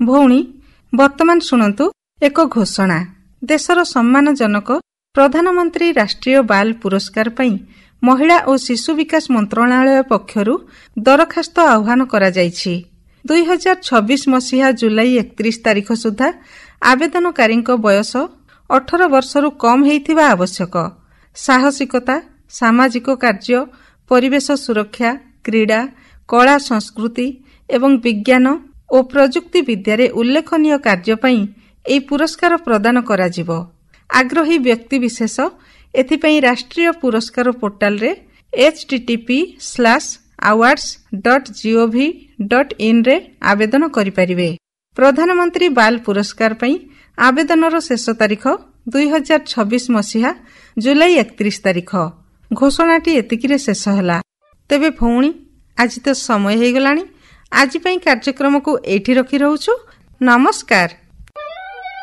ଭଉଣୀ ବର୍ତ୍ତମାନ ଶୁଣନ୍ତୁ ଏକ ଘୋଷଣା। ଦେଶର ସମ୍ମାନଜନକ ପ୍ରଧାନମନ୍ତ୍ରୀ ରାଷ୍ଟ୍ରୀୟ ବାଲ ପୁରସ୍କାର ପାଇଁ ମହିଳା ଓ ଶିଶୁ ବିକାଶ ମନ୍ତ୍ରଣାଳୟ ପକ୍ଷରୁ ଦରଖାସ୍ତ ଆହ୍ୱାନ କରାଯାଇଛି। 2026 ମସିହା ଜୁଲାଇ 31 ତାରିଖ ସୁଦ୍ଧା ଆବେଦନକାରୀଙ୍କ ବୟସ 18 ବର୍ଷରୁ କମ୍ ହୋଇଥିବା ଆବଶ୍ୟକ। ସାହସିକତା, ସାମାଜିକ କାର୍ଯ୍ୟ, ପରିବେଶ ସୁରକ୍ଷା, କ୍ରୀଡ଼ା, କଳା ସଂସ୍କୃତି ଏବଂ ବିଜ୍ଞାନ ଓ ପ୍ରଯୁକ୍ତି ବିଦ୍ୟାରେ ଉଲ୍ଲେଖନୀୟ କାର୍ଯ୍ୟ ପାଇଁ ଏହି ପୁରସ୍କାର ପ୍ରଦାନ କରାଯିବ। ଆଗ୍ରହୀ ବ୍ୟକ୍ତିବିଶେଷ ଏଥିପାଇଁ ରାଷ୍ଟ୍ରୀୟ ପୁରସ୍କାର ପୋର୍ଟାଲରେ http://awards.gov.in ରେ ଆବେଦନ କରିପାରିବେ। ପ୍ରଧାନମନ୍ତ୍ରୀ ବାଲ ପୁରସ୍କାର ପାଇଁ ଆବେଦନର ଶେଷ ତାରିଖ 2026 ମସିହା ଜୁଲାଇ 31 ତାରିଖ। ଘୋଷଣାଟି ଏତିକିରେ ଶେଷ ହେଲା। ତେବେ ଭଉଣୀ, ଆଜି ତ ସମୟ ହୋଇଗଲାଣି। ଆଜି ପାଇଁ କାର୍ଯ୍ୟକ୍ରମକୁ ଏଇଠି ରଖି ରହୁଛୁ। ନମସ୍କାର।